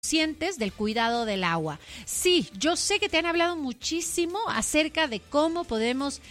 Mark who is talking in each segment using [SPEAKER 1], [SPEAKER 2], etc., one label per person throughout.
[SPEAKER 1] conscientes del cuidado del agua. Sí, yo sé que te han hablado muchísimo acerca de cómo podemos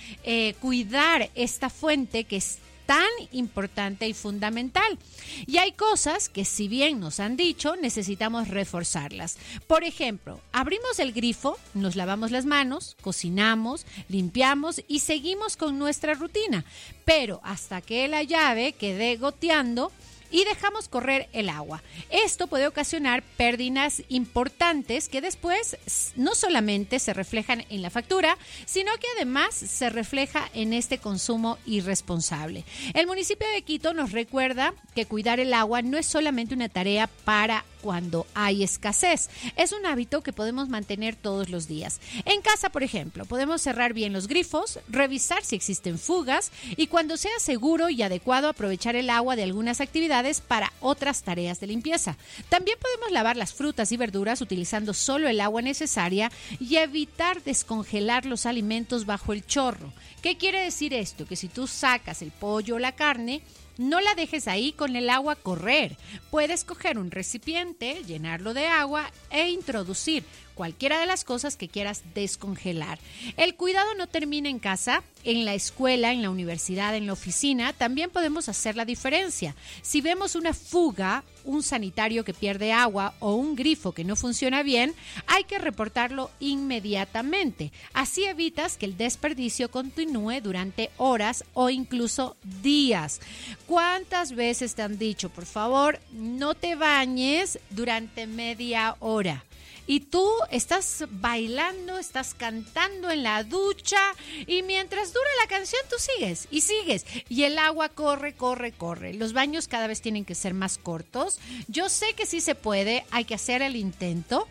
[SPEAKER 1] cuidar esta fuente que es tan importante y fundamental. Y hay cosas que, si bien nos han dicho, necesitamos reforzarlas. Por ejemplo, abrimos el grifo, nos lavamos las manos, cocinamos, limpiamos y seguimos con nuestra rutina. Pero hasta que la llave quede goteando, y dejamos correr el agua. Esto puede ocasionar pérdidas importantes que después no solamente se reflejan en la factura, sino que además se refleja en este consumo irresponsable. El municipio de Quito nos recuerda que cuidar el agua no es solamente una tarea para cuando hay escasez. Es un hábito que podemos mantener todos los días. En casa, por ejemplo, podemos cerrar bien los grifos, revisar si existen fugas y cuando sea seguro y adecuado aprovechar el agua de algunas actividades para otras tareas de limpieza. También podemos lavar las frutas y verduras utilizando solo el agua necesaria y evitar descongelar los alimentos bajo el chorro. ¿Qué quiere decir esto? Que si tú sacas el pollo o la carne, no la dejes ahí con el agua a correr. Puedes coger un recipiente, llenarlo de agua e introducir cualquiera de las cosas que quieras descongelar. El cuidado no termina en casa, en la escuela, en la universidad, en la oficina. También podemos hacer la diferencia. Si vemos una fuga, un sanitario que pierde agua o un grifo que no funciona bien, hay que reportarlo inmediatamente. Así evitas que el desperdicio continúe durante horas o incluso días. ¿Cuántas veces te han dicho, por favor, no te bañes durante media hora? Y tú estás bailando, estás cantando en la ducha y mientras dura la canción tú sigues y sigues. Y el agua corre, corre, corre. Los baños cada vez tienen que ser más cortos. Yo sé que sí se puede, hay que hacer el intento.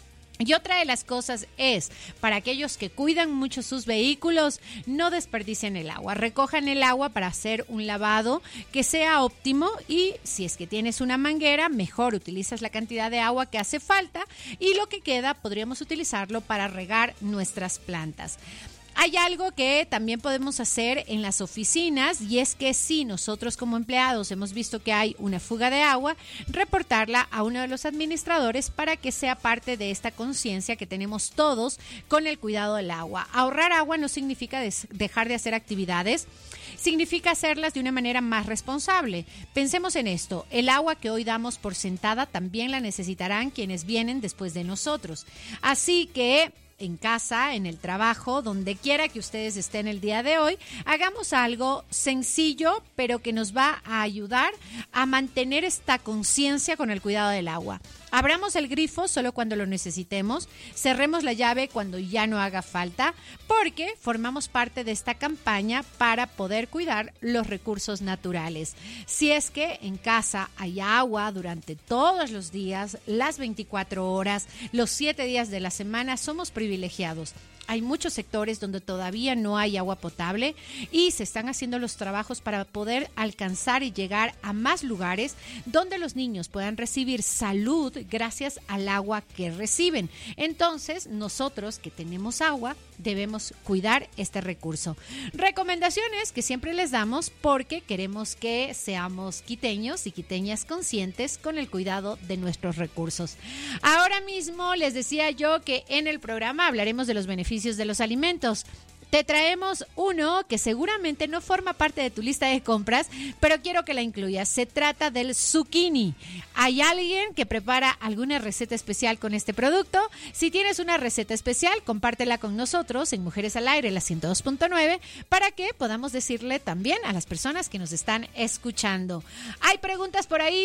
[SPEAKER 1] Y otra de las cosas es, para aquellos que cuidan mucho sus vehículos, no desperdicien el agua. Recojan el agua para hacer un lavado que sea óptimo y si es que tienes una manguera, mejor utilizas la cantidad de agua que hace falta y lo que queda podríamos utilizarlo para regar nuestras plantas. Hay algo que también podemos hacer en las oficinas y es que si nosotros como empleados hemos visto que hay una fuga de agua, reportarla a uno de los administradores para que sea parte de esta conciencia que tenemos todos con el cuidado del agua. Ahorrar agua no significa dejar de hacer actividades, significa hacerlas de una manera más responsable. Pensemos en esto, el agua que hoy damos por sentada también la necesitarán quienes vienen después de nosotros. Así que en casa, en el trabajo, donde quiera que ustedes estén el día de hoy, hagamos algo sencillo, pero que nos va a ayudar a mantener esta conciencia con el cuidado del agua. Abramos el grifo solo cuando lo necesitemos, cerremos la llave cuando ya no haga falta, porque formamos parte de esta campaña para poder cuidar los recursos naturales. Si es que en casa hay agua durante todos los días, las 24 horas, los 7 días de la semana, somos privilegiados. Hay muchos sectores donde todavía no hay agua potable y se están haciendo los trabajos para poder alcanzar y llegar a más lugares donde los niños puedan recibir salud gracias al agua que reciben. Entonces, nosotros que tenemos agua debemos cuidar este recurso. Recomendaciones que siempre les damos porque queremos que seamos quiteños y quiteñas conscientes con el cuidado de nuestros recursos. Ahora mismo les decía yo que en el programa hablaremos de los beneficios de los alimentos. Te traemos uno que seguramente no forma parte de tu lista de compras, pero quiero que la incluyas. Se trata del zucchini. ¿Hay alguien que prepara alguna receta especial con este producto? Si tienes una receta especial, compártela con nosotros en Mujeres al Aire, la 102.9, para que podamos decirle también a las personas que nos están escuchando. Hay preguntas por ahí,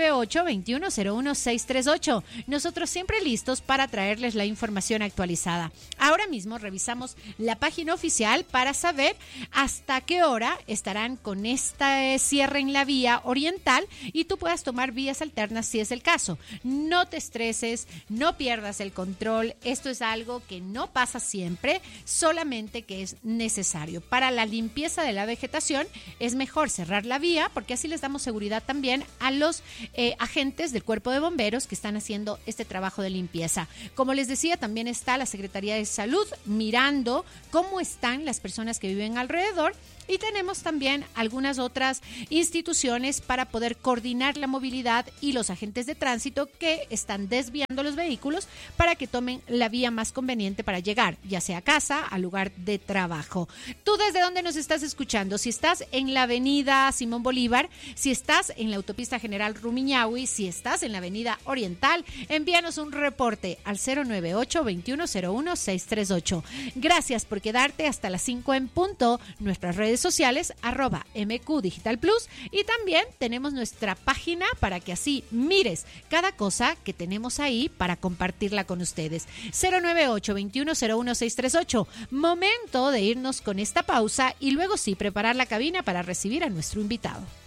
[SPEAKER 1] 098-2101-638. Nosotros siempre listos para traerles la información actualizada. Ahora mismo revisamos la página oficial para saber hasta qué hora estarán con esta cierre en la vía oriental y tú puedas tomar vías alternas si es el caso. No te estreses, no pierdas el control. Esto es algo que no pasa siempre, solamente que es necesario. Para la limpieza de la vegetación es mejor cerrar la vía porque así les damos seguridad también a los agentes del Cuerpo de Bomberos que están haciendo este trabajo de limpieza. Como les decía, también está la Secretaría de Salud mirando cómo están las personas que viven alrededor Y tenemos también algunas otras instituciones para poder coordinar la movilidad y los agentes de tránsito que están desviando los vehículos para que tomen la vía más conveniente para llegar, ya sea a casa, al lugar de trabajo. ¿Tú desde dónde nos estás escuchando? Si estás en la avenida Simón Bolívar, si estás en la autopista General Rumiñahui, si estás en la avenida Oriental, envíanos un reporte al 098-2101-638. Gracias por quedarte hasta las 5 en punto. Nuestras redes sociales, @MQ Digital Plus, y también tenemos nuestra página para que así mires cada cosa que tenemos ahí para compartirla con ustedes. 098-2101-638. Momento de irnos con esta pausa y luego sí preparar la cabina para recibir a nuestro invitado.